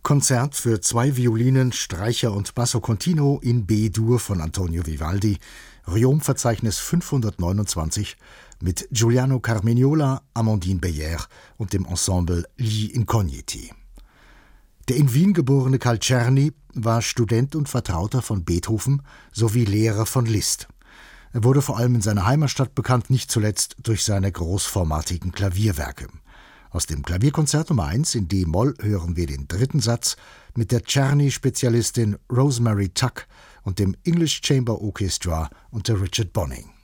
Konzert für 2 Violinen, Streicher und Basso Continuo in B-Dur von Antonio Vivaldi, Riom-Verzeichnis 529 mit Giuliano Carmignola, Amandine Beyer und dem Ensemble Gli Incogniti. Der in Wien geborene Carl Czerny war Student und Vertrauter von Beethoven sowie Lehrer von Liszt. Er wurde vor allem in seiner Heimatstadt bekannt, nicht zuletzt durch seine großformatigen Klavierwerke. Aus dem Klavierkonzert Nummer 1 in D-Moll hören wir den 3. Satz mit der Czerny-Spezialistin Rosemary Tuck und dem English Chamber Orchestra unter Richard Bonning.